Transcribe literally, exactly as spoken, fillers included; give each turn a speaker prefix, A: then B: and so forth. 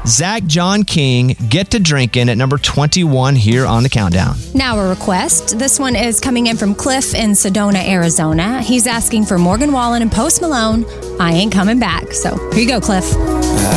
A: Zach John King, Get to Drinking at number twenty-one here on the countdown.
B: Now a request. This one is coming in from Cliff in Sedona, Arizona. He's asking for Morgan Wallen and Post Malone, I Ain't Coming Back. So here you go, Cliff.